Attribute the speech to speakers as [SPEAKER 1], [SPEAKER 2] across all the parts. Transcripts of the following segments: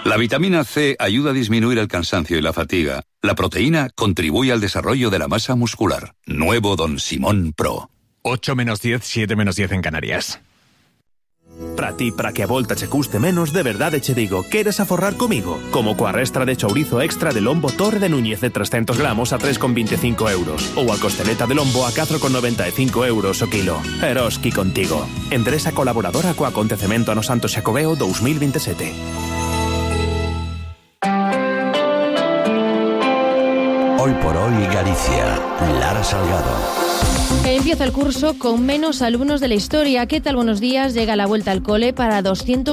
[SPEAKER 1] La vitamina C ayuda a disminuir el cansancio y la fatiga. La proteína contribuye al desarrollo de la masa muscular. Nuevo Don Simón Pro.
[SPEAKER 2] 8 menos 10, 7 menos 10 en Canarias.
[SPEAKER 3] Para ti, para que a volta che custe menos, de verdade che digo, queres aforrar comigo? Como coa restra de chourizo extra de lombo Torre de Núñez de 300 gramos a 3,25 euros. Ou a costeleta de lombo a 4,95 euros o kilo. Eroski contigo. Empresa colaboradora co acontecemento ano Santo Xacobeo 2027.
[SPEAKER 4] Hoy por hoy Galicia. Lara Salgado.
[SPEAKER 5] Empieza el curso con menos alumnos de la historia. ¿Qué tal? Buenos días. Llega la vuelta al cole para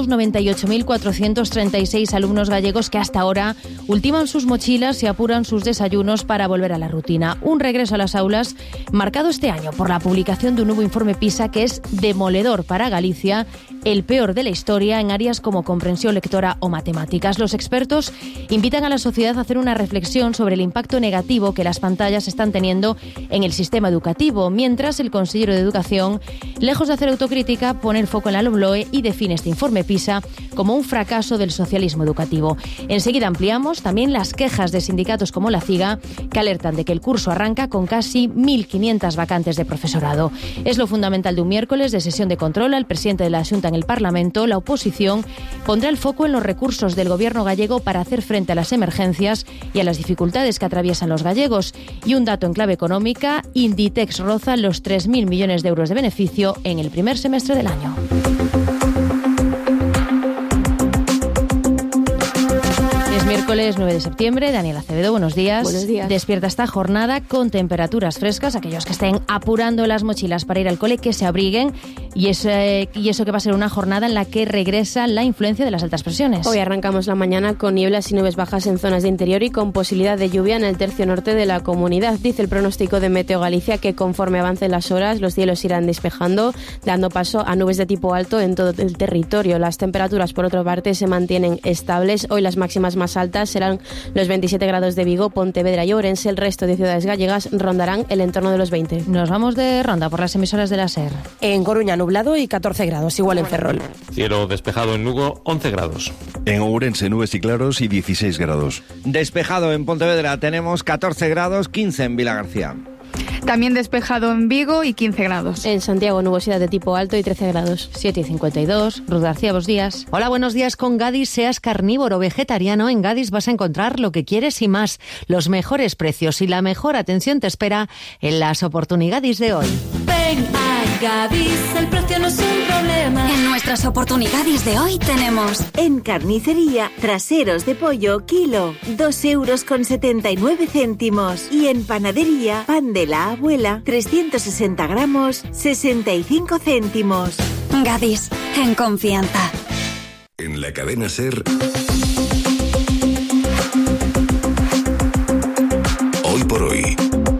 [SPEAKER 5] 298.436 alumnos gallegos que hasta ahora ultiman sus mochilas y apuran sus desayunos para volver a la rutina. Un regreso a las aulas marcado este año por la publicación de un nuevo informe PISA que es demoledor para Galicia, el peor de la historia en áreas como comprensión lectora o matemáticas. Los expertos invitan a la sociedad a hacer una reflexión sobre el impacto negativo que las pantallas están teniendo en el sistema educativo, mientras el consejero de Educación, lejos de hacer autocrítica, pone el foco en la LOMLOE y define este informe PISA como un fracaso del socialismo educativo. Enseguida ampliamos también las quejas de sindicatos como la CIGA, que alertan de que el curso arranca con casi 1.500 vacantes de profesorado. Es lo fundamental de un miércoles de sesión de control al presidente de la Xunta en el Parlamento. La oposición pondrá el foco en los recursos del gobierno gallego para hacer frente a las emergencias y a las dificultades que atraviesan los gallegos. Y un dato en clave económica, Inditex roza los 3.000 millones de euros de beneficio en el primer semestre del año. Miércoles 9 de septiembre, Daniel Acevedo, buenos días.
[SPEAKER 6] Buenos días.
[SPEAKER 5] Despierta esta jornada con temperaturas frescas. Aquellos que estén apurando las mochilas para ir al cole, que se abriguen. Y eso que va a ser una jornada en la que regresa la influencia de las altas presiones.
[SPEAKER 6] Hoy arrancamos la mañana con nieblas y nubes bajas en zonas de interior y con posibilidad de lluvia en el tercio norte de la comunidad. Dice el pronóstico de Meteo Galicia que conforme avancen las horas, los cielos irán despejando, dando paso a nubes de tipo alto en todo el territorio. Las temperaturas, por otra parte, se mantienen estables. Hoy las máximas más altas serán los 27 grados de Vigo, Pontevedra y Ourense. El resto de ciudades gallegas rondarán el entorno de los 20.
[SPEAKER 5] Nos vamos de ronda por las emisoras de la SER.
[SPEAKER 7] En Coruña nublado y 14 grados, igual en Ferrol.
[SPEAKER 8] Cielo despejado en Lugo, 11 grados.
[SPEAKER 9] En Ourense nubes y claros y 16 grados.
[SPEAKER 10] Despejado en Pontevedra tenemos 14 grados, 15 en Vilagarcía.
[SPEAKER 11] También despejado en Vigo y 15 grados.
[SPEAKER 6] En Santiago, nubosidad de tipo alto y 13 grados.
[SPEAKER 5] 7:52. Ruth García, buenos días.
[SPEAKER 12] Hola, buenos días. Con Gadis, seas carnívoro o vegetariano, en Gadis vas a encontrar lo que quieres y más. Los mejores precios y la mejor atención te espera en las oportunidades de hoy.
[SPEAKER 13] Ven a Gadis, el precio no es un problema.
[SPEAKER 14] En nuestras oportunidades de hoy tenemos
[SPEAKER 15] en carnicería, traseros de pollo, kilo, 2,79 €. Y en panadería, pan de la abuela, 360 gramos, 65 céntimos.
[SPEAKER 14] Gadis, en confianza.
[SPEAKER 4] En la cadena SER, hoy por hoy.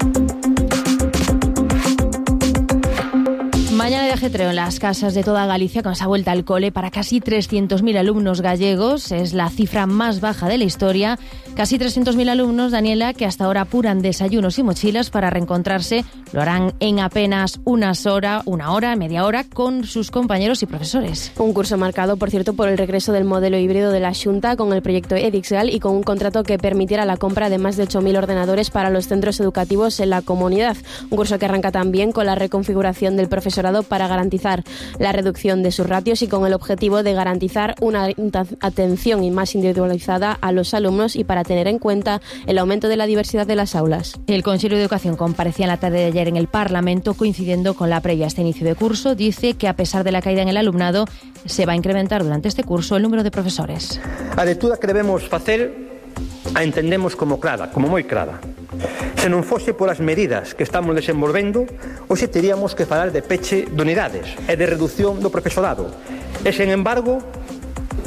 [SPEAKER 5] Mañana de ajetreo en las casas de toda Galicia con esa vuelta al cole para casi 300.000 alumnos gallegos. Es la cifra más baja de la historia. Casi 300.000 alumnos, Daniela, que hasta ahora apuran desayunos y mochilas para reencontrarse. Lo harán en apenas una hora, media hora, con sus compañeros y profesores.
[SPEAKER 6] Un curso marcado, por cierto, por el regreso del modelo híbrido de la Xunta con el proyecto Edixgal y con un contrato que permitiera la compra de más de 8.000 ordenadores para los centros educativos en la comunidad. Un curso que arranca también con la reconfiguración del profesorado para garantizar la reducción de sus ratios y con el objetivo de garantizar una atención y más individualizada a los alumnos y para tener en cuenta el aumento de la diversidad de las aulas.
[SPEAKER 5] El Consejo de Educación comparecía en la tarde de ayer en el Parlamento, coincidiendo con la previa a este inicio de curso. Dice que a pesar de la caída en el alumnado, se va a incrementar durante este curso el número de profesores.
[SPEAKER 16] A lectura que debemos facer a entendemos como moi clara. Se non fose polas medidas que estamos desenvolvendo, hoxe teríamos que falar de peche de unidades e de reducción do profesorado. E, sen embargo,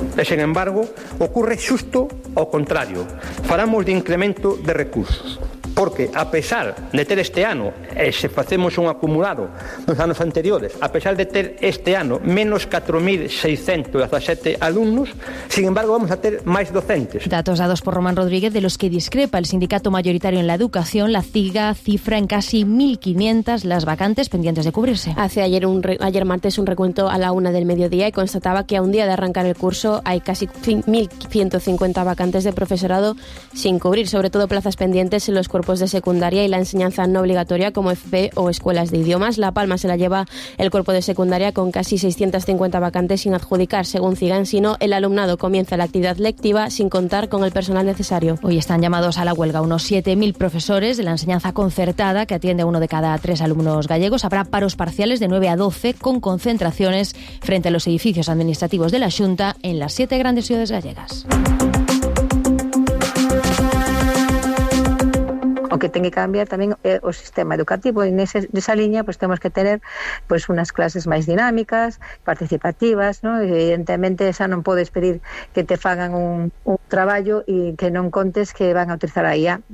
[SPEAKER 16] ocorre xusto ao contrario. Falamos de incremento de recursos. Porque a pesar de ter este ano, se facemos un acumulado dos anos anteriores, a pesar de ter este ano menos 4.617 alumnos, sin embargo vamos a ter máis docentes.
[SPEAKER 5] Datos dados por Román Rodríguez, de los que discrepa el sindicato mayoritario en la educación. La CIGA cifra en casi 1.500 las vacantes pendientes de cubrirse.
[SPEAKER 6] Hace ayer martes un recuento a la 1 del mediodía y constataba que a un día de arrancar el curso hay casi 1.150 vacantes de profesorado sin cubrir, sobre todo plazas pendientes en los cuerpos de secundaria y la enseñanza no obligatoria como FP o escuelas de idiomas. La palma se la lleva el cuerpo de secundaria con casi 650 vacantes sin adjudicar, según CIGAN, sino el alumnado comienza la actividad lectiva sin contar con el personal necesario.
[SPEAKER 5] Hoy están llamados a la huelga unos 7.000 profesores de la enseñanza concertada, que atiende a 1 de cada 3 alumnos gallegos. Habrá paros parciales de 9 a 12 con concentraciones frente a los edificios administrativos de la Xunta en las 7 grandes ciudades gallegas.
[SPEAKER 17] O que ten que cambiar tamén o sistema educativo, e nesa liña pues temos que tener pues unas clases máis dinámicas, participativas, ¿no? Evidentemente esa non podes pedir que te fagan un traballo e que non contes que van a utilizar a IA.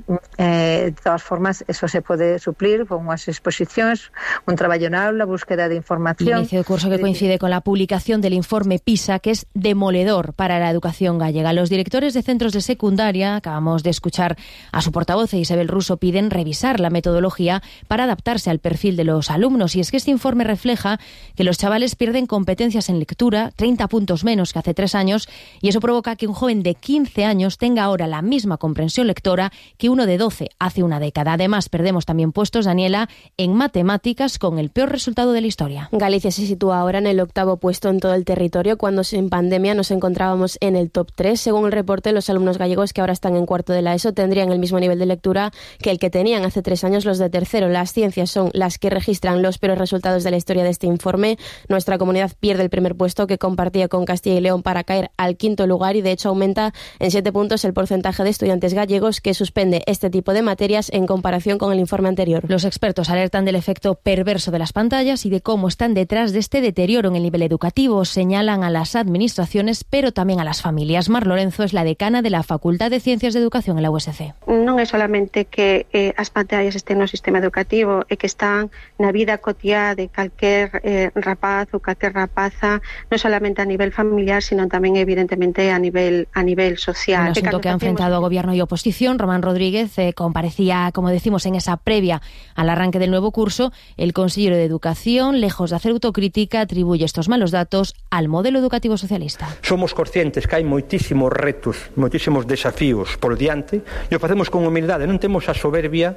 [SPEAKER 17] De todas formas, eso se pode suplir con unhas exposicións, un traballo na aula, búsqueda de información.
[SPEAKER 5] Inicio de curso que coincide con la publicación del informe PISA, que es demoledor para la educación gallega. Los directores de centros de secundaria, acabamos de escuchar a su portavoz Isabel Russo, piden revisar la metodología para adaptarse al perfil de los alumnos. Y es que este informe refleja que los chavales pierden competencias en lectura, 30 puntos menos que hace 3 años, y eso provoca que un joven de 15 años tenga ahora la misma comprensión lectora que uno de 12 hace una década. Además, perdemos también puestos, Daniela, en matemáticas, con el peor resultado de la historia.
[SPEAKER 6] Galicia se sitúa ahora en el 8º puesto en todo el territorio, cuando en pandemia nos encontrábamos en el top 3. Según el reporte, los alumnos gallegos que ahora están en cuarto de la ESO tendrían el mismo nivel de lectura que el que tenían hace 3 años los de tercero. Las ciencias son las que registran los peores resultados de la historia de este informe. Nuestra comunidad pierde el primer puesto que compartía con Castilla y León para caer al 5º lugar, y de hecho aumenta en 7 puntos el porcentaje de estudiantes gallegos que suspende este tipo de materias en comparación con el informe anterior.
[SPEAKER 5] Los expertos alertan del efecto perverso de las pantallas y de cómo están detrás de este deterioro en el nivel educativo. Señalan a las administraciones, pero también a las familias. Mar Lorenzo es la decana de la Facultad de Ciencias de Educación en la USC.
[SPEAKER 18] Non é solamente que as pantallas estén no sistema educativo, é que están na vida cotiá de calquer rapaz ou calquer rapaza, non solamente a nivel familiar, sino tamén evidentemente a nivel social.
[SPEAKER 5] Un asunto que ha enfrentado a gobierno y oposición. Román Rodríguez comparecía, como decimos, en esa previa al arranque del nuevo curso. El consejero de Educación, lejos de hacer autocrítica, atribuye estos malos datos al modelo educativo socialista.
[SPEAKER 16] Somos conscientes que hai moitísimos retos, moitísimos desafíos por diante, e o facemos con humildade. Non temos a soberbia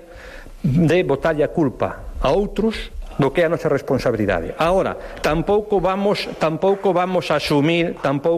[SPEAKER 16] de botarlle a culpa a outros do que é a nosa responsabilidade. Ahora, tampouco vamos a asumir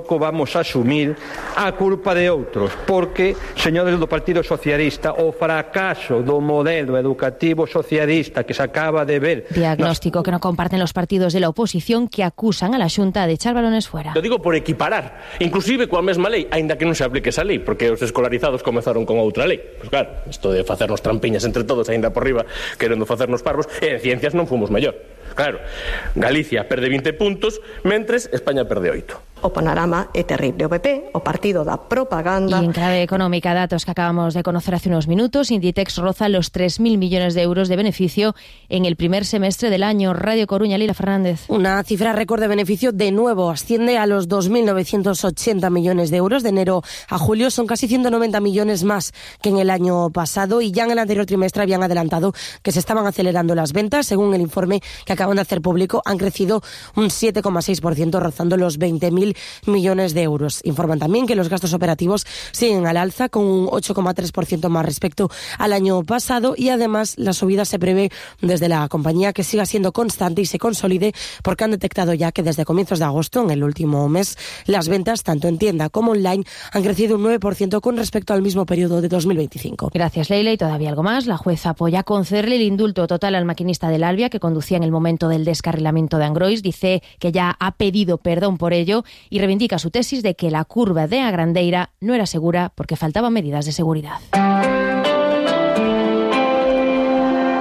[SPEAKER 16] a culpa de outros, porque, señores do Partido Socialista, o fracaso do modelo educativo socialista que se acaba de ver...
[SPEAKER 5] Diagnóstico que no comparten los partidos de la oposición, que acusan a la Xunta de echar balones fuera.
[SPEAKER 8] Lo digo por equiparar, inclusive coa mesma lei, aínda que non se aplique esa lei, porque os escolarizados comezaron con outra lei. Pois claro, isto de facernos trampiñas entre todos aínda por riba, querendo facernos parvos, e en ciencias non fomos mellor. Claro, Galicia perde 20 puntos, mentres España perde 8.
[SPEAKER 19] O panorama é terrible. O PP, o partido da propaganda...
[SPEAKER 5] Y en clave económica, datos que acabamos de conocer hace unos minutos. Inditex roza los 3.000 millones de euros de beneficio en el primer semestre del año. Radio Coruña, Lila Fernández.
[SPEAKER 7] Una cifra récord de beneficio de nuevo. Asciende a los 2.980 millones de euros. De enero a julio son casi 190 millones más que en el año pasado, y ya en el anterior trimestre habían adelantado que se estaban acelerando las ventas. Según el informe que acaban de hacer público, han crecido un 7,6%, rozando los 20.000 millones de euros. Informan también que los gastos operativos siguen al alza, con un 8,3% más respecto al año pasado, y además la subida se prevé desde la compañía que siga siendo constante y se consolide, porque han detectado ya que desde comienzos de agosto, en el último mes, las ventas tanto en tienda como online han crecido un 9% con respecto al mismo periodo de 2025.
[SPEAKER 5] Gracias, Leila. Y todavía algo más. La jueza apoya concederle el indulto total al maquinista del Albia, que conducía en el momento del descarrilamiento de Angrois. Dice que ya ha pedido perdón por ello y reivindica su tesis de que la curva de Agrandeira no era segura porque faltaban medidas de seguridad.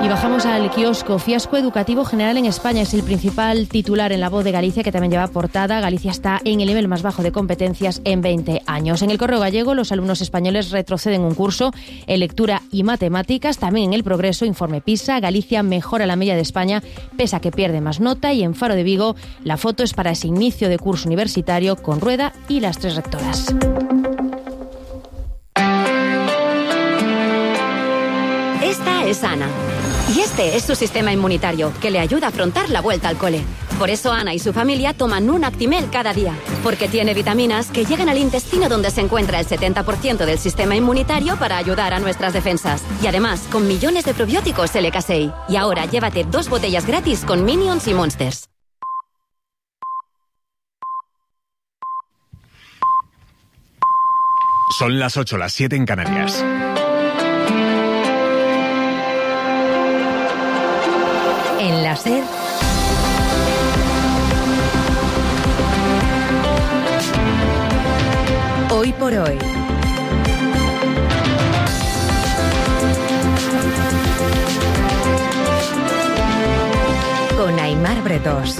[SPEAKER 5] Y bajamos al kiosco. Fiasco educativo general en España es el principal titular en La Voz de Galicia, que también lleva portada. Galicia está en el nivel más bajo de competencias en 20 años. En el Correo Gallego, los alumnos españoles retroceden un curso en lectura y matemáticas. También en El Progreso, informe PISA, Galicia mejora la media de España, pese a que pierde más nota. Y en Faro de Vigo, la foto es para ese inicio de curso universitario con Rueda y las 3 rectoras.
[SPEAKER 20] Esta es Ana. Y este es su sistema inmunitario, que le ayuda a afrontar la vuelta al cole. Por eso Ana y su familia toman un Actimel cada día, porque tiene vitaminas que llegan al intestino, donde se encuentra el 70% del sistema inmunitario, para ayudar a nuestras defensas. Y además, con millones de probióticos LK6. Y ahora llévate 2 botellas gratis con Minions y Monsters.
[SPEAKER 2] Son las 8, las 7 en Canarias.
[SPEAKER 12] En la SER, Hoy por Hoy. Con Aimar Bretos.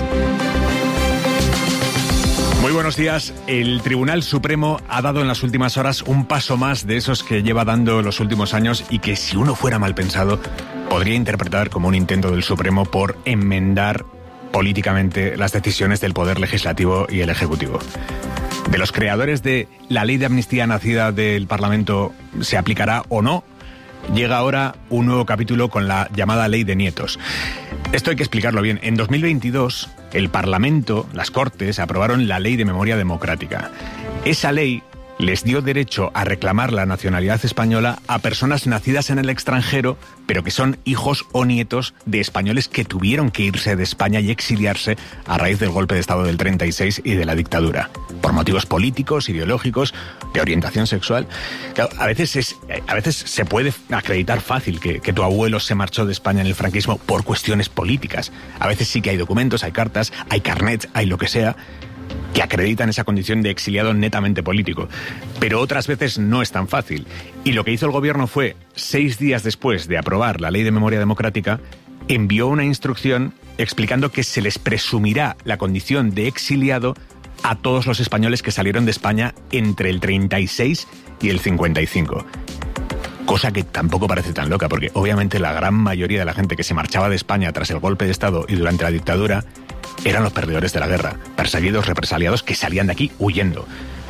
[SPEAKER 2] Muy buenos días. El Tribunal Supremo ha dado en las últimas horas un paso más de esos que lleva dando los últimos años y que, si uno fuera mal pensado, podría interpretar como un intento del Supremo por enmendar políticamente las decisiones del Poder Legislativo y el Ejecutivo. De los creadores de la ley de amnistía nacida del Parlamento, ¿se aplicará o no? Llega ahora un nuevo capítulo con la llamada Ley de Nietos. Esto hay que explicarlo bien. En 2022, el Parlamento, las Cortes, aprobaron la Ley de Memoria Democrática. Esa ley les dio derecho a reclamar la nacionalidad española a personas nacidas en el extranjero, pero que son hijos o nietos de españoles que tuvieron que irse de España y exiliarse a raíz del golpe de Estado del 36 y de la dictadura, por motivos políticos, ideológicos, de orientación sexual. Claro, a veces se puede acreditar fácil que tu abuelo se marchó de España en el franquismo por cuestiones políticas. A veces sí que hay documentos, hay cartas, hay carnets, hay lo que sea, que acreditan esa condición de exiliado netamente político. Pero otras veces no es tan fácil. Y lo que hizo el gobierno fue, 6 días después de aprobar la Ley de Memoria Democrática, envió una instrucción explicando que se les presumirá la condición de exiliado a todos los españoles que salieron de España entre el 36 y el 55. Cosa que tampoco parece tan loca, porque obviamente la gran mayoría de la gente que se marchaba de España tras el golpe de Estado y durante la dictadura eran los perdedores de la guerra, perseguidos, represaliados, que salían de aquí huyendo.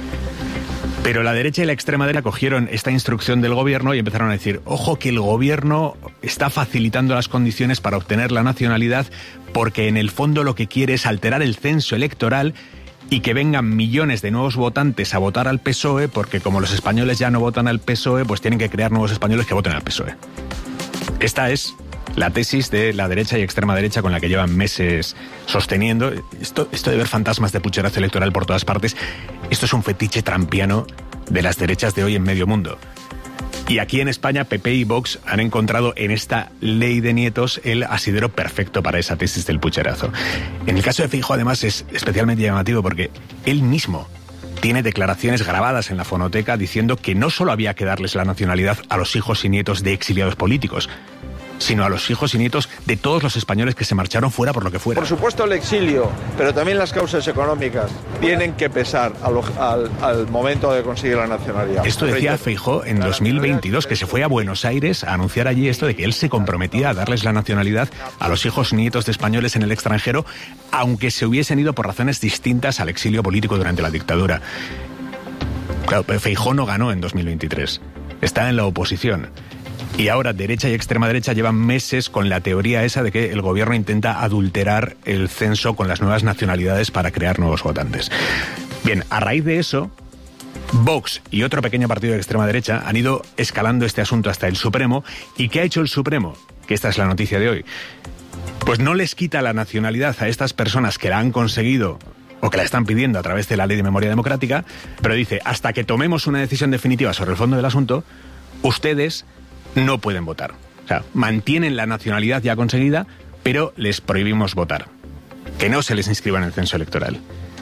[SPEAKER 2] Pero la derecha y la extrema derecha cogieron esta instrucción del gobierno y empezaron a decir: ojo, que el gobierno está facilitando las condiciones para obtener la nacionalidad, porque en el fondo lo que quiere es alterar el censo electoral y que vengan millones de nuevos votantes a votar al PSOE, porque como los españoles ya no votan al PSOE, pues tienen que crear nuevos españoles que voten al PSOE. Esta es la tesis de la derecha y extrema derecha con la que llevan meses sosteniendo. Esto de ver fantasmas de pucherazo electoral por todas partes, esto es un fetiche trampiano de las derechas de hoy en medio mundo. Y aquí en España, PP y Vox han encontrado en esta Ley de Nietos el asidero perfecto para esa tesis del pucherazo. En el caso de Feijóo, además, es especialmente llamativo porque él mismo tiene declaraciones grabadas en la fonoteca diciendo que no solo había que darles la nacionalidad a los hijos y nietos de exiliados políticos, sino a los hijos y nietos de todos los españoles que se marcharon fuera por lo que fuera.
[SPEAKER 21] Por supuesto el exilio, pero también las causas económicas tienen que pesar al momento de conseguir la nacionalidad.
[SPEAKER 2] Esto decía Feijóo en 2022, que se fue a Buenos Aires a anunciar allí esto de que él se comprometía a darles la nacionalidad a los hijos y nietos de españoles en el extranjero, aunque se hubiesen ido por razones distintas al exilio político durante la dictadura. Claro, Feijóo no ganó en 2023, está en la oposición. Y ahora derecha y extrema derecha llevan meses con la teoría esa de que el gobierno intenta adulterar el censo con las nuevas nacionalidades para crear nuevos votantes. Bien, a raíz de eso, Vox y otro pequeño partido de extrema derecha han ido escalando este asunto hasta el Supremo. ¿Y qué ha hecho el Supremo? Que esta es la noticia de hoy. Pues no les quita la nacionalidad a estas personas que la han conseguido o que la están pidiendo a través de la Ley de Memoria Democrática, pero dice, hasta que tomemos una decisión definitiva sobre el fondo del asunto, ustedes no pueden votar. O sea, mantienen la nacionalidad ya conseguida, pero les prohibimos votar. Que no se les inscriba en el censo electoral.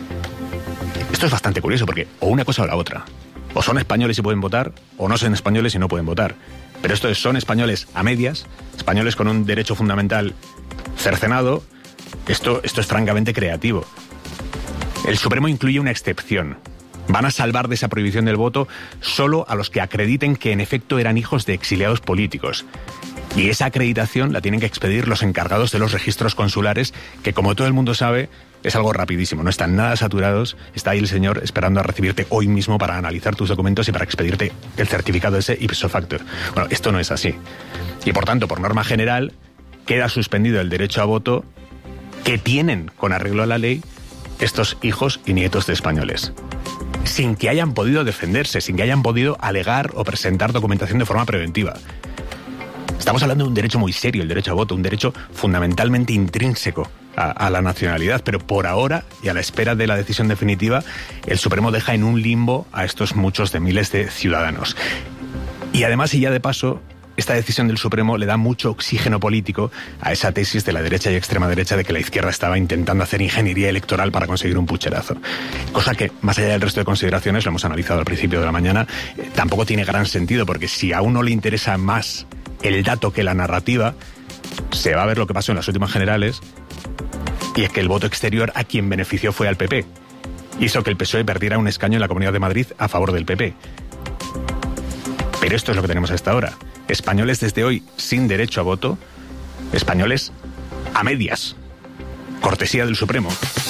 [SPEAKER 2] Esto es bastante curioso porque o una cosa o la otra. O son españoles y pueden votar, o no son españoles y no pueden votar. Pero son españoles a medias, españoles con un derecho fundamental cercenado. Esto es francamente creativo. El Supremo incluye una excepción. Van a salvar de esa prohibición del voto solo a los que acrediten que en efecto eran hijos de exiliados políticos. Y esa acreditación la tienen que expedir los encargados de los registros consulares, que como todo el mundo sabe, es algo rapidísimo. No están nada saturados. Está ahí el señor esperando a recibirte hoy mismo para analizar tus documentos y para expedirte el certificado ese ipso facto. Bueno, esto no es así. Y por tanto, por norma general, queda suspendido el derecho a voto que tienen, con arreglo a la ley, estos hijos y nietos de españoles, sin que hayan podido defenderse, sin que hayan podido alegar o presentar documentación de forma preventiva. Estamos hablando de un derecho muy serio, el derecho a voto, un derecho fundamentalmente intrínseco a la nacionalidad, pero por ahora, y a la espera de la decisión definitiva, el Supremo deja en un limbo a estos muchos de miles de ciudadanos. Y además, y ya de paso, esta decisión del Supremo le da mucho oxígeno político a esa tesis de la derecha y extrema derecha de que la izquierda estaba intentando hacer ingeniería electoral para conseguir un pucherazo. Cosa que, más allá del resto de consideraciones, lo hemos analizado al principio de la mañana, tampoco tiene gran sentido, porque si a uno le interesa más el dato que la narrativa, se va a ver lo que pasó en las últimas generales, y es que el voto exterior a quien benefició fue al PP. Hizo que el PSOE perdiera un escaño en la Comunidad de Madrid a favor del PP. Pero esto es lo que tenemos hasta ahora. Españoles desde hoy sin derecho a voto, españoles a medias. Cortesía del Supremo.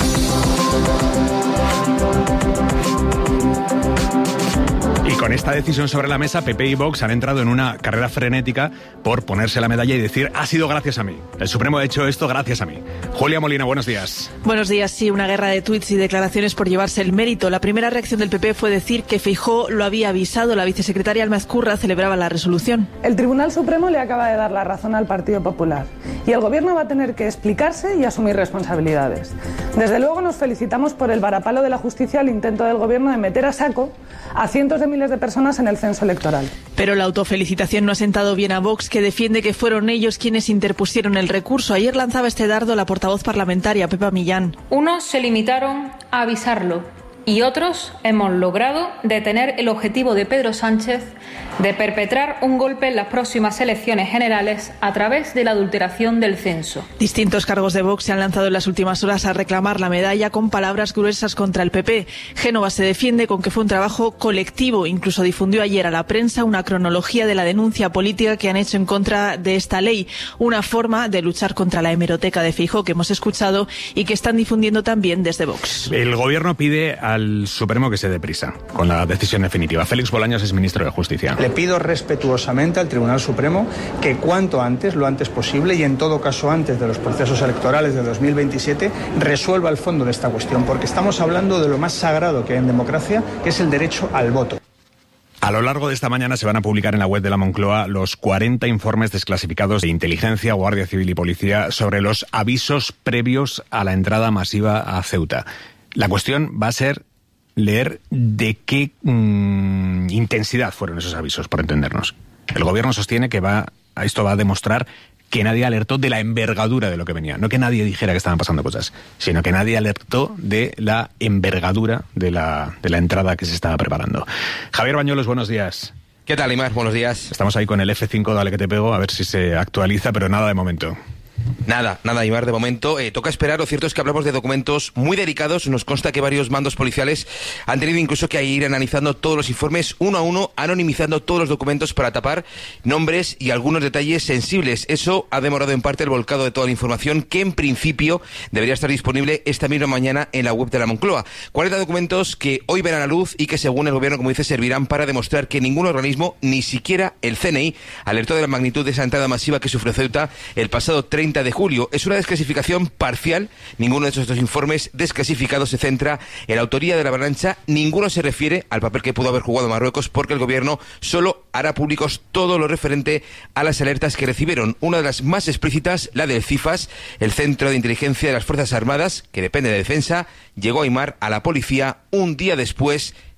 [SPEAKER 2] Y con esta decisión sobre la mesa, PP y Vox han entrado en una carrera frenética por ponerse la medalla y decir: ha sido gracias a mí. El Supremo ha hecho esto gracias a mí. Julia Molina, buenos días.
[SPEAKER 1] Buenos días. Sí, una guerra de tuits y declaraciones por llevarse el mérito. La primera reacción del PP fue decir que Feijóo lo había avisado. La vicesecretaria Alma Ezcurra celebraba la resolución.
[SPEAKER 22] El Tribunal Supremo le acaba de dar la razón al Partido Popular y el Gobierno va a tener que explicarse y asumir responsabilidades. Desde luego nos felicitamos por el varapalo de la justicia al intento del Gobierno de meter a saco a cientos de miles de personas en el censo electoral.
[SPEAKER 1] Pero la autofelicitación no ha sentado bien a Vox, que defiende que fueron ellos quienes interpusieron el recurso. Ayer lanzaba este dardo la portavoz parlamentaria, Pepa Millán.
[SPEAKER 23] Unos se limitaron a avisarlo y otros hemos logrado detener el objetivo de Pedro Sánchez de perpetrar un golpe en las próximas elecciones generales a través de la adulteración del censo.
[SPEAKER 1] Distintos cargos de Vox se han lanzado en las últimas horas a reclamar la medalla con palabras gruesas contra el PP. Génova se defiende con que fue un trabajo colectivo. Incluso difundió ayer a la prensa una cronología de la denuncia política que han hecho en contra de esta ley. Una forma de luchar contra la hemeroteca de Feijóo que hemos escuchado y que están difundiendo también desde Vox.
[SPEAKER 2] El Gobierno pide al Supremo que se dé prisa con la decisión definitiva. Félix Bolaños es ministro de Justicia.
[SPEAKER 24] Le pido respetuosamente al Tribunal Supremo que cuanto antes, lo antes posible y en todo caso antes de los procesos electorales de 2027, resuelva el fondo de esta cuestión, porque estamos hablando de lo más sagrado que hay en democracia, que es el derecho al voto.
[SPEAKER 2] A lo largo de esta mañana se van a publicar en la web de la Moncloa los 40 informes desclasificados de inteligencia, Guardia Civil y Policía sobre los avisos previos a la entrada masiva a Ceuta. La cuestión va a ser leer de qué intensidad fueron esos avisos, por entendernos. El Gobierno sostiene que esto va a demostrar que nadie alertó de la envergadura de lo que venía. No que nadie dijera que estaban pasando cosas, sino que nadie alertó de la envergadura de la entrada que se estaba preparando. Javier Bañuelos, buenos días.
[SPEAKER 25] ¿Qué tal, Imar? Buenos días.
[SPEAKER 2] Estamos ahí con el F5, dale que te pego, a ver si se actualiza, pero nada de momento.
[SPEAKER 25] Nada, Imar, de momento. Toca esperar. Lo cierto es que hablamos de documentos muy delicados. Nos consta que varios mandos policiales han tenido incluso que ir analizando todos los informes uno a uno, anonimizando todos los documentos para tapar nombres y algunos detalles sensibles. Eso ha demorado en parte el volcado de toda la información que en principio debería estar disponible esta misma mañana en la web de la Moncloa. 40 documentos que hoy verán a luz y que según el Gobierno, como dice, servirán para demostrar que ningún organismo, ni siquiera el CNI, alertó de la magnitud de esa entrada masiva que sufrió Ceuta el pasado 30 de julio. Es una desclasificación parcial. Ninguno de estos dos informes desclasificados se centra en la autoría de la avalancha. Ninguno se refiere al papel que pudo haber jugado Marruecos, porque el Gobierno solo hará públicos todo lo referente a las alertas que recibieron. Una de las más explícitas, la del CIFAS, el Centro de Inteligencia de las Fuerzas Armadas, que depende de Defensa, llegó a Imar a la policía un día después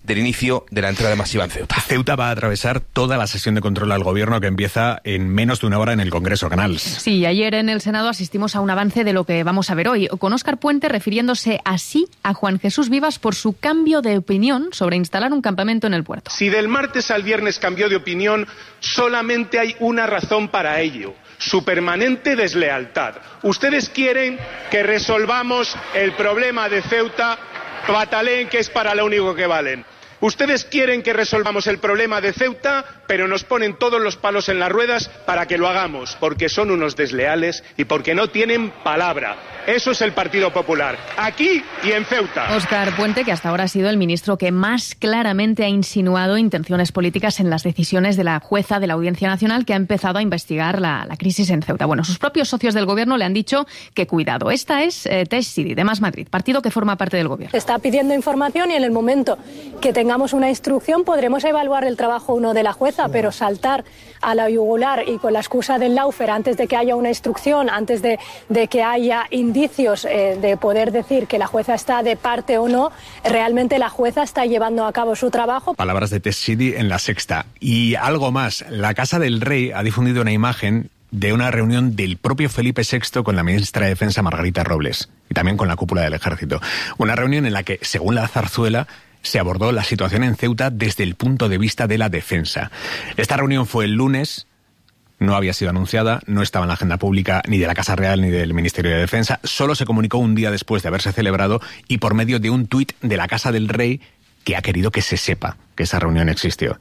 [SPEAKER 25] del inicio de la entrada masiva en Ceuta.
[SPEAKER 2] Ceuta va a atravesar toda la sesión de control al gobierno que empieza en menos de una hora en el Congreso, Canals.
[SPEAKER 3] Sí, ayer en el Senado asistimos a un avance de lo que vamos a ver hoy, con Óscar Puente refiriéndose así a Juan Jesús Vivas por su cambio de opinión sobre instalar un campamento en el puerto.
[SPEAKER 9] Si del martes al viernes cambió de opinión, solamente hay una razón para ello: su permanente deslealtad. Ustedes quieren que resolvamos el problema de Ceuta, pataleen que es para lo único que valen. Ustedes quieren que resolvamos el problema de Ceuta, pero nos ponen todos los palos en las ruedas para que lo hagamos, porque son unos desleales y porque no tienen palabra. Eso es el Partido Popular, aquí y en Ceuta.
[SPEAKER 3] Óscar Puente, que hasta ahora ha sido el ministro que más claramente ha insinuado intenciones políticas en las decisiones de la jueza de la Audiencia Nacional que ha empezado a investigar la crisis en Ceuta. Bueno, sus propios socios del gobierno le han dicho que cuidado. Esta es Tesh Sidi, de Más Madrid, partido que forma parte del gobierno.
[SPEAKER 10] Está pidiendo información y en el momento que tengamos una instrucción podremos evaluar el trabajo de la jueza, pero saltar a la yugular y con la excusa del lawfare antes de que haya una instrucción, antes de que haya indicios de poder decir que la jueza está de parte o no, realmente la jueza está llevando a cabo su trabajo.
[SPEAKER 2] Palabras de Tesh Sidi en La Sexta. Y algo más, la Casa del Rey ha difundido una imagen de una reunión del propio Felipe VI con la ministra de Defensa Margarita Robles y también con la cúpula del Ejército. Una reunión en la que, según la zarzuela, se abordó la situación en Ceuta desde el punto de vista de la defensa. Esta reunión fue el lunes, no había sido anunciada, no estaba en la agenda pública ni de la Casa Real ni del Ministerio de Defensa, solo se comunicó un día después de haberse celebrado y por medio de un tuit de la Casa del Rey que ha querido que se sepa que esa reunión existió.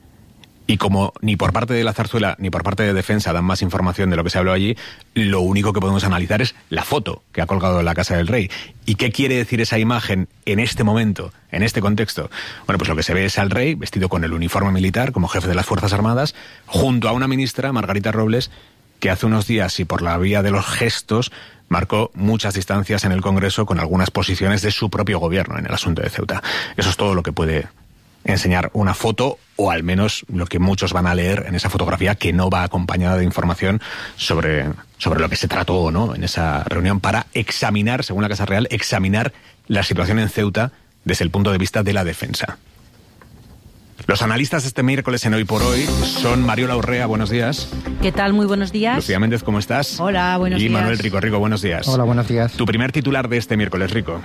[SPEAKER 2] Y como ni por parte de la zarzuela ni por parte de Defensa dan más información de lo que se habló allí, lo único que podemos analizar es la foto que ha colgado la Casa del Rey. ¿Y qué quiere decir esa imagen en este momento, en este contexto? Bueno, pues lo que se ve es al rey vestido con el uniforme militar como jefe de las Fuerzas Armadas, junto a una ministra, Margarita Robles, que hace unos días y por la vía de los gestos marcó muchas distancias en el Congreso con algunas posiciones de su propio gobierno en el asunto de Ceuta. Eso es todo lo que puede enseñar una foto, o al menos lo que muchos van a leer en esa fotografía, que no va acompañada de información sobre lo que se trató o no en esa reunión, para examinar, según la Casa Real, examinar la situación en Ceuta desde el punto de vista de la defensa. Los analistas este miércoles en Hoy por Hoy son Mariola Urrea, buenos días.
[SPEAKER 11] ¿Qué tal? Muy buenos días.
[SPEAKER 2] Lucía Méndez, ¿cómo estás?
[SPEAKER 11] Hola, buenos días.
[SPEAKER 2] Y Manuel Rico. Rico, buenos días.
[SPEAKER 13] Hola, buenos días.
[SPEAKER 2] Tu primer titular de este miércoles, Rico.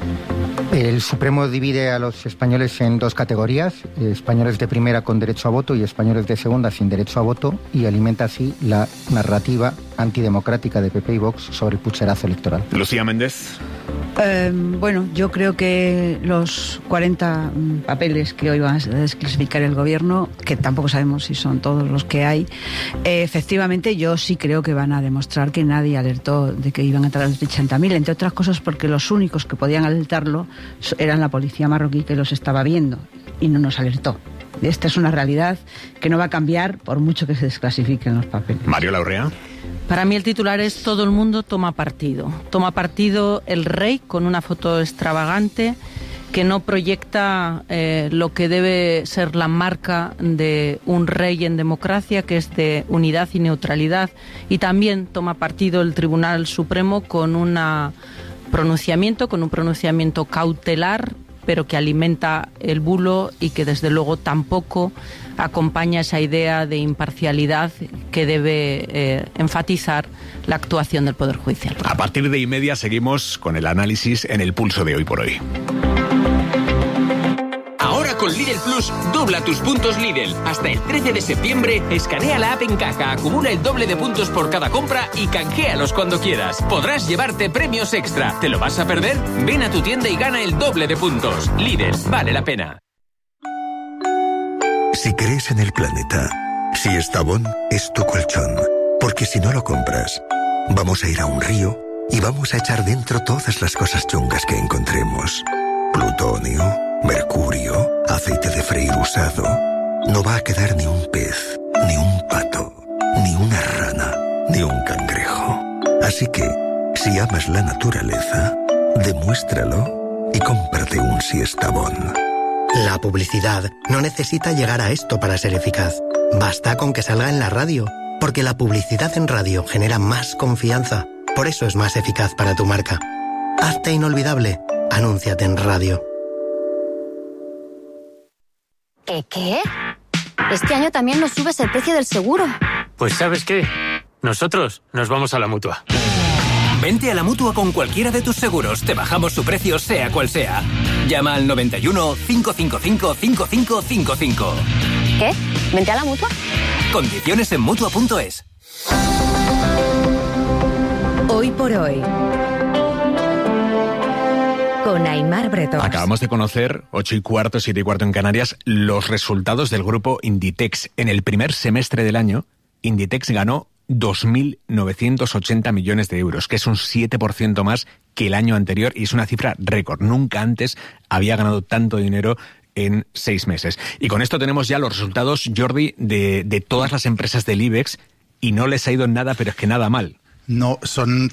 [SPEAKER 13] El Supremo divide a los españoles en dos categorías: españoles de primera con derecho a voto y españoles de segunda sin derecho a voto, y alimenta así la narrativa antidemocrática de PP y Vox sobre el pucherazo electoral.
[SPEAKER 2] Lucía Méndez.
[SPEAKER 11] Bueno, yo creo que los 40 papeles que hoy va a desclasificar el gobierno, que tampoco sabemos si son todos los que hay, efectivamente yo sí creo que van a demostrar que nadie alertó de que iban a entrar los 80.000, entre otras cosas porque los únicos que podían alertarlo eran la policía marroquí, que los estaba viendo y no nos alertó. Esta es una realidad que no va a cambiar por mucho que se desclasifiquen los papeles.
[SPEAKER 2] Mario Urrea.
[SPEAKER 11] Para mí el titular es: todo el mundo toma partido. Toma partido el rey con una foto extravagante que no proyecta lo que debe ser la marca de un rey en democracia, que es de unidad y neutralidad. Y también toma partido el Tribunal Supremo con un pronunciamiento cautelar, pero que alimenta el bulo y que desde luego tampoco acompaña esa idea de imparcialidad que debe enfatizar la actuación del Poder Judicial.
[SPEAKER 2] A partir de 1:30 seguimos con el análisis en el pulso de Hoy por Hoy.
[SPEAKER 26] Ahora con Lidl Plus, dobla tus puntos Lidl. Hasta el 13 de septiembre, escanea la app en caja, acumula el doble de puntos por cada compra y canjealos cuando quieras. Podrás llevarte premios extra. ¿Te lo vas a perder? Ven a tu tienda y gana el doble de puntos. Lidl, vale la pena.
[SPEAKER 27] Si crees en el planeta, si Estavón es tu colchón, porque si no lo compras, vamos a ir a un río y vamos a echar dentro todas las cosas chungas que encontremos. Plutonio, mercurio, aceite de freír usado. No va a quedar ni un pez, ni un pato, ni una rana, ni un cangrejo. Así que, si amas la naturaleza, demuéstralo y cómprate un Siestabón.
[SPEAKER 28] La publicidad no necesita llegar a esto para ser eficaz. Basta con que salga en la radio, porque la publicidad en radio genera más confianza. Por eso es más eficaz para tu marca. Hazte inolvidable. Anúnciate en radio.
[SPEAKER 4] ¿Qué? Este año también nos subes el precio del seguro.
[SPEAKER 6] Pues ¿sabes qué? Nosotros nos vamos a la Mutua.
[SPEAKER 8] Vente a la Mutua con cualquiera de tus seguros. Te bajamos su precio sea cual sea. Llama al 91 555 5555.
[SPEAKER 4] ¿Qué? ¿Vente a la Mutua?
[SPEAKER 8] Condiciones en Mutua.es.
[SPEAKER 14] Hoy por hoy, con Aimar Bretón.
[SPEAKER 2] Acabamos de conocer, 8:15, 7:15 en Canarias, los resultados del grupo Inditex. En el primer semestre del año, Inditex ganó 2.980 millones de euros, que es un 7% más que el año anterior y es una cifra récord. Nunca antes había ganado tanto dinero en 6 meses. Y con esto tenemos ya los resultados, Jordi, de todas las empresas del IBEX y no les ha ido nada, pero es que nada mal.
[SPEAKER 15] No, son